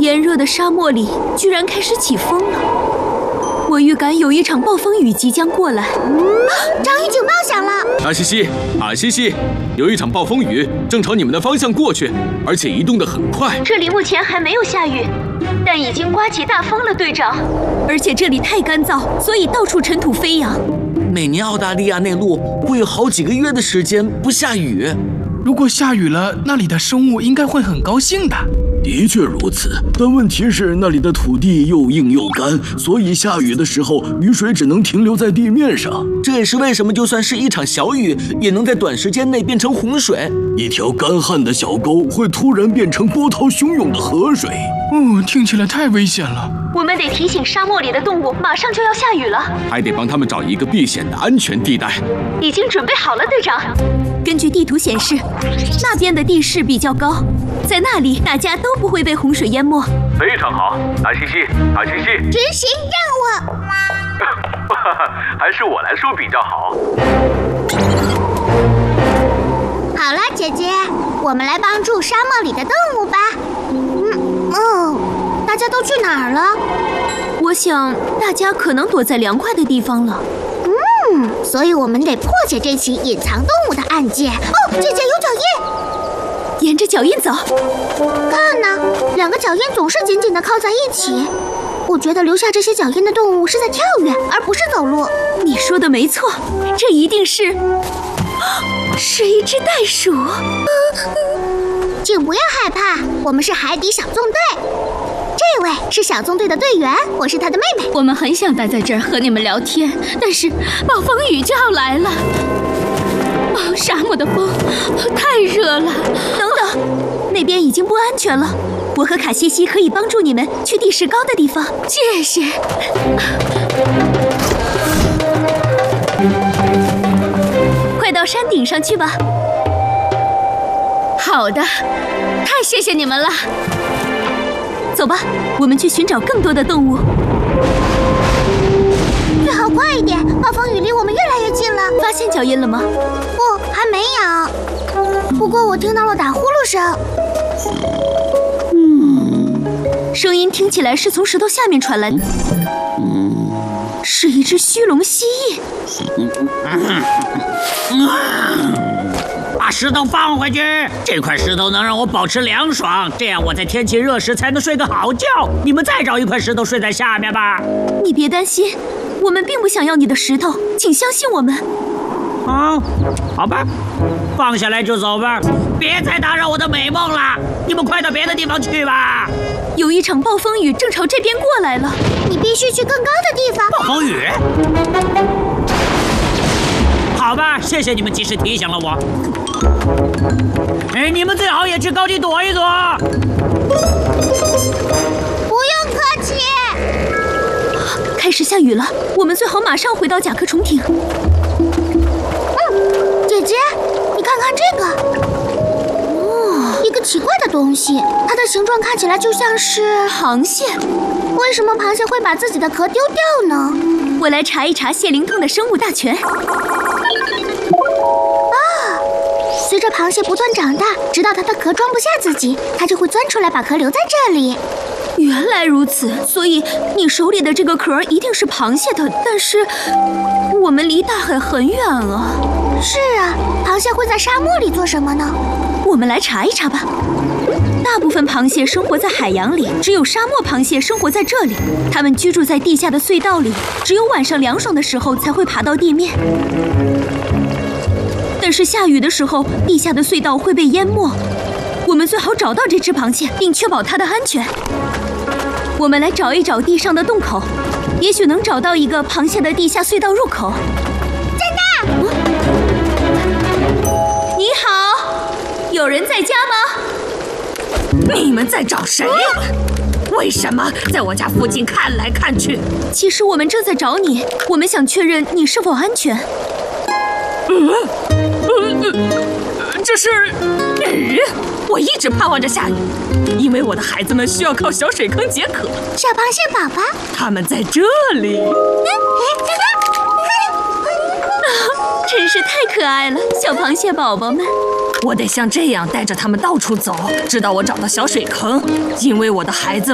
炎热的沙漠里居然开始起风了，我预感有一场暴风雨即将过来。 章鱼警报响了！ 阿西西，阿西西，有一场暴风雨正朝你们的方向过去，而且移动得很快。 这里目前还没有下雨，但已经刮起大风了，队长。而且这里太干燥，所以到处尘土飞扬。 每年澳大利亚内陆会有好几个月的时间不下雨。 如果下雨了，那里的生物应该会很高兴的。 的确如此，但问题是那里的土地又硬又干，所以下雨的时候，雨水只能停留在地面上。 这也是为什么就算是一场小雨，也能在短时间内变成洪水。 一条干旱的小沟会突然变成波涛汹涌的河水。 听起来太危险了。 我们得提醒沙漠里的动物，马上就要下雨了， 还得帮他们找一个避险的安全地带。 已经准备好了，队长。根据地图显示，那边的地势比较高，在那里大家都不会被洪水淹没。 非常好，阿西西，阿西西， 执行任务。 还是我来说比较好。 好了，姐姐，我们来帮助沙漠里的动物吧。大家都去哪儿了？ 我想大家可能躲在凉快的地方了。 所以我们得破解这起隐藏动物的案件。姐姐有脚印， 沿着脚印走。 看呢，两个脚印总是紧紧地靠在一起。我觉得留下这些脚印的动物是在跳跃，而不是走路。 你说的没错，这一定是一只袋鼠。 请不要害怕，我们是海底小纵队。这位是小纵队的队员，我是他的妹妹。 我们很想待在这儿和你们聊天，但是暴风雨就要来了。沙漠的风太热了。等等，那边已经不安全了。我和卡西西可以帮助你们去地势高的地方。谢谢。快到山顶上去吧。好的，太谢谢你们了。走吧，我们去寻找更多的动物。 最好快一点，暴风雨离我们越来越近了。 发现脚印了吗？ 不，还没有。不过我听到了打呼噜声。 声音听起来是从石头下面传来的。是一只须龙蜥蜴。 把石头放回去，这块石头能让我保持凉爽，这样我在天气热时才能睡个好觉。你们再找一块石头睡在下面吧。 你别担心，我们并不想要你的石头，请相信我们。 好吧，放下来就走吧，别再打扰我的美梦了。你们快到别的地方去吧。 有一场暴风雨正朝这边过来了， 你必须去更高的地方。 暴风雨？好吧，谢谢你们及时提醒了我。你们最好也去高地躲一躲。 不用客气。 开始下雨了，我们最好马上回到甲壳虫艇。 姐姐，你看看这个。一个奇怪的东西，它的形状看起来就像是螃蟹。 为什么螃蟹会把自己的壳丢掉呢？ 我来查一查谢灵通的生物大全。 随着螃蟹不断长大，直到它的壳装不下自己，它就会钻出来把壳留在这里。 原来如此，所以你手里的这个壳一定是螃蟹的，但是我们离大海很远啊。 是啊，螃蟹会在沙漠里做什么呢？ 我们来查一查吧。大部分螃蟹生活在海洋里，只有沙漠螃蟹生活在这里。它们居住在地下的隧道里，只有晚上凉爽的时候才会爬到地面。但是下雨的时候，地下的隧道会被淹没。我们最好找到这只螃蟹，并确保它的安全。我们来找一找地上的洞口，也许能找到一个螃蟹的地下隧道入口。 在那！ 你好，有人在家吗？ 你们在找谁？为什么在我家附近看来看去？ 其实我们正在找你，我们想确认你是否安全。 这是雨，我一直盼望着下雨，因为我的孩子们需要靠小水坑解渴。 小螃蟹宝宝， 他们在这里。 真是太可爱了，小螃蟹宝宝们。 我得像这样带着他们到处走，直到我找到小水坑，因为我的孩子